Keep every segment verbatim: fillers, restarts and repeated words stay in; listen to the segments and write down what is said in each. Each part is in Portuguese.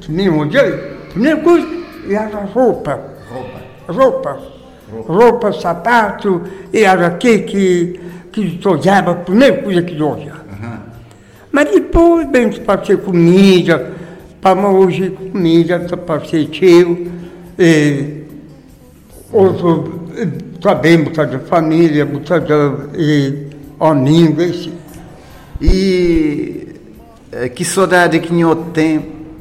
mesmo dia, a primeira coisa era roupa. Roupa. Roupa. Roupa, roupa sapato, era aqui que, que usava, a primeira coisa que usava. Uhum. Mas depois, bem, para ser comida, para hoje comida, para ser tio, e, outro, também, botar de família, botar de amigos, assim. E que saudade que o tem,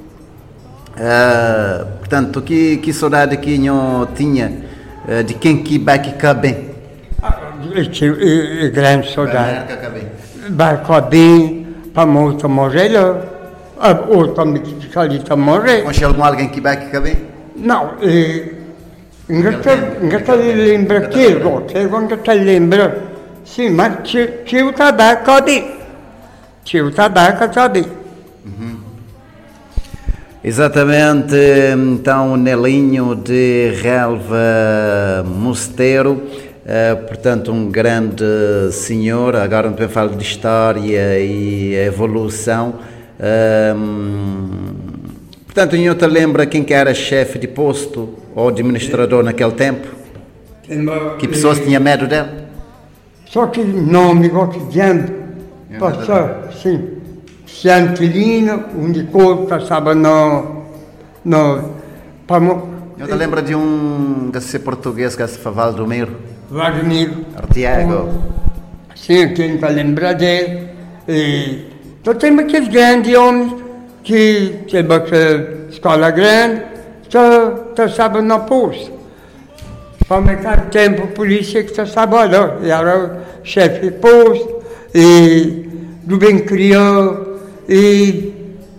uh, portanto, que, que saudade que o tinha uh, de quem que vai ficar bem? É, é grande saudade. Vai ficar bem. Vai ficar bem, para muito morrer lá, ou também que fica ali para morrer. Conhece algum alguém que vai ficar bem? Não, é, ainda lembra aquilo, ainda lembra, sim, mas tinha o tabaco ali. Tinha o tabaco ali. Uhum. Exatamente, então, Nelinho de Relva Mosteiro, uh, portanto, um grande senhor, agora não podemos falar de história e evolução. Uh, portanto, o senhor te lembra quem que era chefe de posto ou administrador naquele tempo? Que pessoas tinham medo dele? Só que não me gosto de andar. Passava, sim, Santilino, onde corpo passava no, no, para... Eu te lembro de um que se português que se falava do Miro? Vladimir. Artiago. Sim, quem está lembrar dele. E, então tem aqueles grandes homens que tem uma escola grande, só passavam no posto. Para naquele tempo, a polícia que estava lá, era o chefe de posto. E do bem criou, e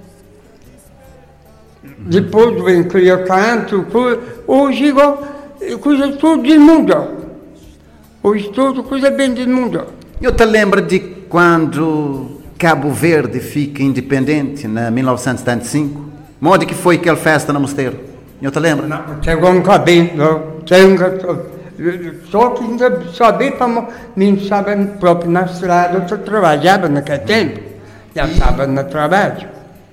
depois do bem criou canto, hoje igual, coisa tudo do mundo. Hoje tudo coisa bem do mundo. Eu te lembro de quando Cabo Verde fica independente, em mil novecentos e setenta e cinco? Onde que foi aquela festa no mosteiro? Eu te lembro? Não, chegou um cabelo, não, chegou só que ainda sabia para mim, sabe, próprio na estrada, eu trabalhava naquele tempo, já estava no trabalho.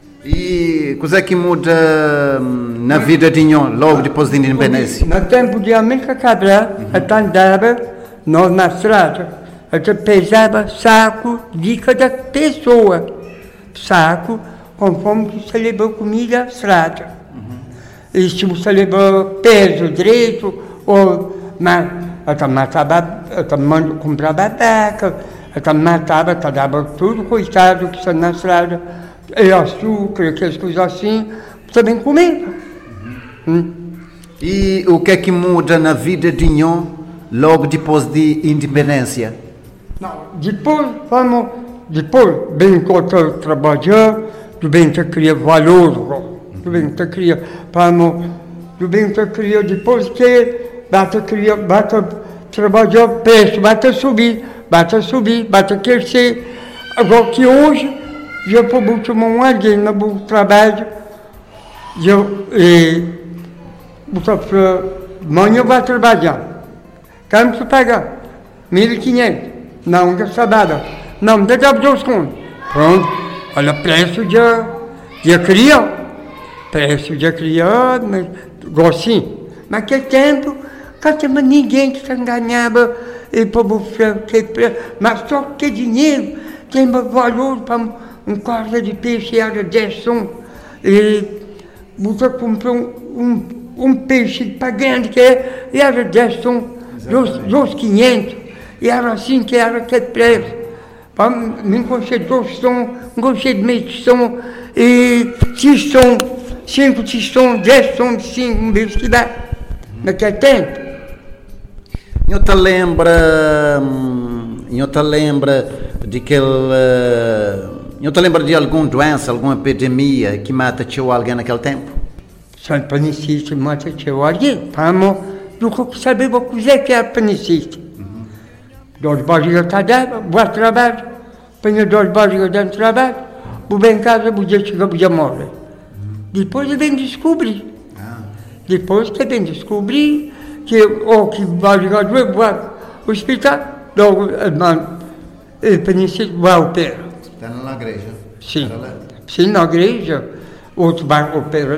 E coisa que muda na vida de Nhon, logo depois da independência? No tempo de América Cabral, uhum. Eu andava nós na estrada, eu pesava saco de cada pessoa, saco, conforme que você levou comida à estrada. Uhum. E se você levou peso direito, ou mas eu matava, eu comprava vaca, eu matava, eu dava tudo, coitado, que está na estrada, e açúcar, aquelas coisas assim, também comia. Uhum. Hum. E o que é que muda na vida de Nhon logo depois de independência? Não, depois, vamos, depois, bem que eu trabalhar, do bem que eu queria valor, do bem que eu queria, vamos, do bem que eu queria, depois que bata criar, bata trabalhar preço, bata subir, bata subir, bata crescer. Agora que hoje, já para botar um alguém no trabalho, eu, e, botar para, amanhã vai trabalhar, quanto pagar? mil e quinhentos, não de trabalho, não de dois contos. Pronto, olha o preço de, de criar, preço de criar, mas, gostinho. Naquele tempo, mas ninguém que se enganava, e mas só que dinheiro tem valor para um corda de peixe, era dez sons. E você comprou um, um, um peixe para grande que é, era dez sons, dos quinhentos, e era assim que era aquele preço. Para me encontrar dois sons, encontrar meio som, e seis sons, cinco sons, dez sons, cinco, um beijo que dá, naquele tempo. Eu te lembra, eu te lembra de aquele, eu te lembra de alguma doença, alguma epidemia que mata alguém naquele tempo? Só panicite mata alguém, vamos, do que saber o que é que é panicite. Dor de barriga está dando, vou ao trabalho, põe dor de barriga dentro do trabalho, vou bem em casa, vou dia chegar, vou morrer. Depois eu venho descobrir, depois que eu venho descobrir, que ou que vai ligar doer, vai ao hospital, logo, ele panicite, vai ao pé. Está na igreja? Sim, sim, na igreja, outro vai ao pé.